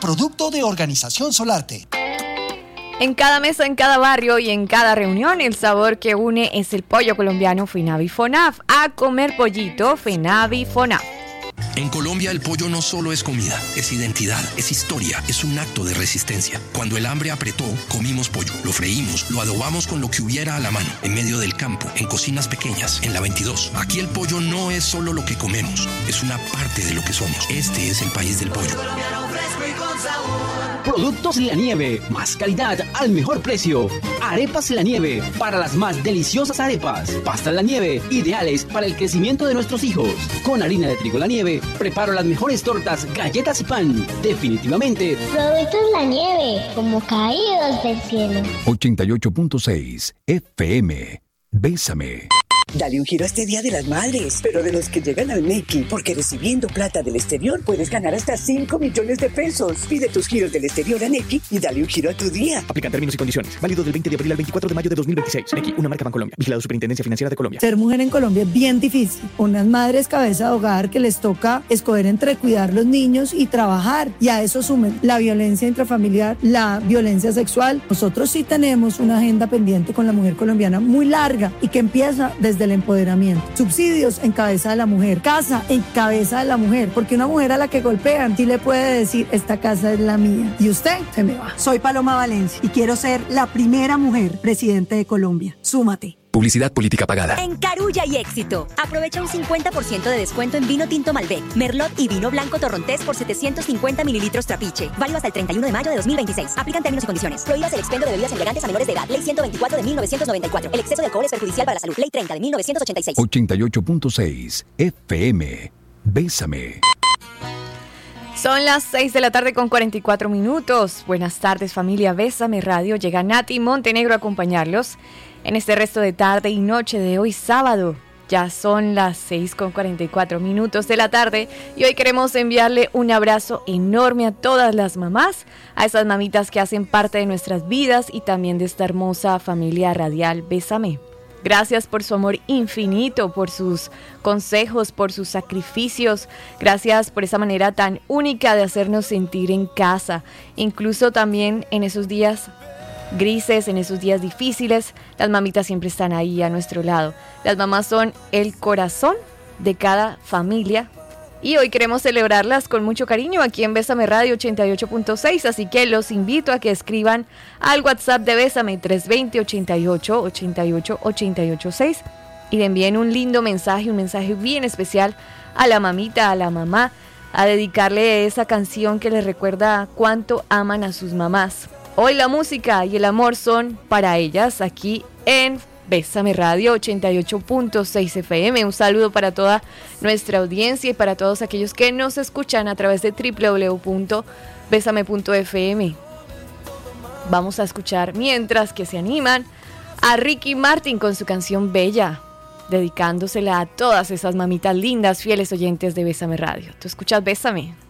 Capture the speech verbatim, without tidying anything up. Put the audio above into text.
producto de Organización Solarte. En cada mesa, en cada barrio y en cada reunión, el sabor que une es el pollo colombiano Fenavi Fonaf. A comer pollito, Fenavi Fonaf. En Colombia el pollo no solo es comida, es identidad, es historia, es un acto de resistencia. Cuando el hambre apretó, comimos pollo, lo freímos, lo adobamos con lo que hubiera a la mano, en medio del campo, en cocinas pequeñas, en la veintidós. Aquí el pollo no es solo lo que comemos, es una parte de lo que somos. Este es el país del pollo. Productos La Nieve, más calidad al mejor precio. Arepas La Nieve, para las más deliciosas arepas. Pastas La Nieve, ideales para el crecimiento de nuestros hijos. Con harina de trigo La Nieve, preparo las mejores tortas, galletas y pan. Definitivamente. Productos La Nieve, como caídos del cielo. ochenta y ocho punto seis F M. Bésame. Dale un giro a este Día de las Madres, pero de los que llegan al Nequi, porque recibiendo plata del exterior puedes ganar hasta cinco millones de pesos. Pide tus giros del exterior a Nequi y dale un giro a tu día. Aplican términos y condiciones. Válido del veinte de abril al veinticuatro de mayo de dos mil veintiséis. Nequi, una marca Bancolombia. Vigilado Superintendencia Financiera de Colombia. Ser mujer en Colombia es bien difícil. Unas madres cabeza de hogar que les toca escoger entre cuidar los niños y trabajar. Y a eso sumen la violencia intrafamiliar, la violencia sexual. Nosotros sí tenemos una agenda pendiente con la mujer colombiana muy larga y que empieza desde el empoderamiento. Subsidios en cabeza de la mujer, casa en cabeza de la mujer, porque una mujer a la que golpean sí le puede decir, esta casa es la mía y usted se me va. Soy Paloma Valencia y quiero ser la primera mujer presidente de Colombia. Súmate. Publicidad política pagada. En Carulla y Éxito, aprovecha un cincuenta por ciento de descuento en vino tinto Malbec, Merlot y vino blanco Torrontés por setecientos cincuenta mililitros Trapiche. Válido hasta el treinta y uno de mayo de dos mil veintiséis. Aplican términos y condiciones. Prohíbas el expendio de bebidas embriagantes a menores de edad. Ley ciento veinticuatro de mil novecientos noventa y cuatro. El exceso de alcohol es perjudicial para la salud. Ley treinta de mil novecientos ochenta y seis. ochenta y ocho punto seis F M. Bésame. Son las seis de la tarde con cuarenta y cuatro minutos. Buenas tardes, familia Bésame Radio. Llega Nati Montenegro a acompañarlos en este resto de tarde y noche de hoy sábado. Ya son las seis con cuarenta y cuatro minutos de la tarde y hoy queremos enviarle un abrazo enorme a todas las mamás, a esas mamitas que hacen parte de nuestras vidas y también de esta hermosa familia radial Bésame. Gracias por su amor infinito, por sus consejos, por sus sacrificios. Gracias por esa manera tan única de hacernos sentir en casa, incluso también en esos días grises, en esos días difíciles. Las mamitas siempre están ahí a nuestro lado. Las mamás son el corazón de cada familia y hoy queremos celebrarlas con mucho cariño aquí en Bésame Radio ochenta y ocho punto seis, así que los invito a que escriban al WhatsApp de Bésame tres dos cero, ochenta y ocho, ochenta y ocho, ochenta y ocho seis y le envíen un lindo mensaje, un mensaje bien especial a la mamita, a la mamá, a dedicarle esa canción que les recuerda cuánto aman a sus mamás. Hoy la música y el amor son para ellas aquí en Bésame Radio ochenta y ocho punto seis F M. Un saludo para toda nuestra audiencia y para todos aquellos que nos escuchan a través de doble u doble u doble u punto bésame punto f m. Vamos a escuchar, mientras que se animan, a Ricky Martin con su canción Bella, dedicándosela a todas esas mamitas lindas, fieles oyentes de Bésame Radio. Tú escuchas Bésame.